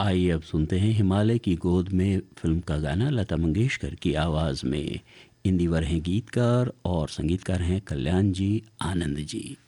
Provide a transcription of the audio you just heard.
आइए अब सुनते हैं हिमालय की गोद में फिल्म का गाना लता मंगेशकर की आवाज़ में। इंदिवर हैं गीतकार और संगीतकार हैं कल्याण जी, आनंद जी।